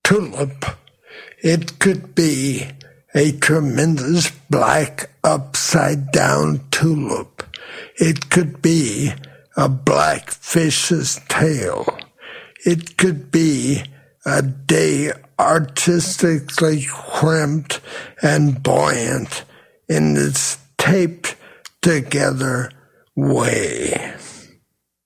tulip. It could be a tremendous black upside-down tulip. It could be a black fish's tail. It could be a day artistically crimped and buoyant in its taped together way.